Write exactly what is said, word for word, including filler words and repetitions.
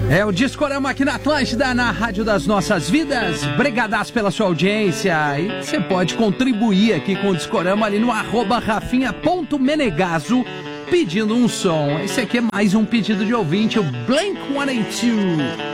É o Discorama aqui na Atlântida, na Rádio das Nossas Vidas. Brigadaço pela sua audiência. E você pode contribuir aqui com o Discorama ali no arroba rafinha ponto menegaso, pedindo um som. Esse aqui é mais um pedido de ouvinte, o Blink cento e oitenta e dois.